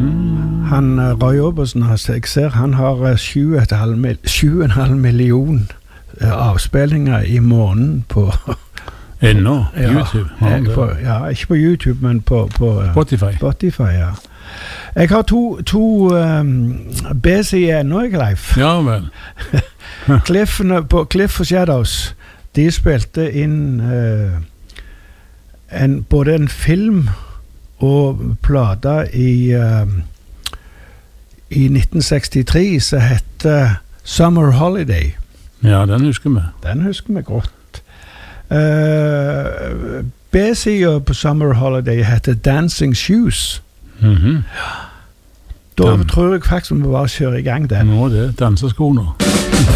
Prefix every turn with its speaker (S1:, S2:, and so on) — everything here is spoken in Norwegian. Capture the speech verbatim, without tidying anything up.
S1: Mm.
S2: Han, Roy Orbison, jeg ser han har sju og en halv million avspillinger i måneden på
S1: ennå,
S2: ja,
S1: YouTube.
S2: Ja, på, ja, ikke på YouTube, men på, på
S1: Spotify.
S2: Spotify, ja. Jeg har to, to um, B-sider ennå, Leif.
S1: Ja vel.
S2: Cliffene på Cliff og Shadows, de spilte inn uh, en, både en film og plata i uh, i nitten sekstitre som heter Summer Holiday.
S1: Ja, den husker vi.
S2: Den husker vi godt. Uh, B-siden på Summer Holiday heter Dancing Shoes.
S1: Mhm.
S2: Da ja. tror jeg faktisk vi bare kjører i gang den.
S1: Nå det, dansesko nå.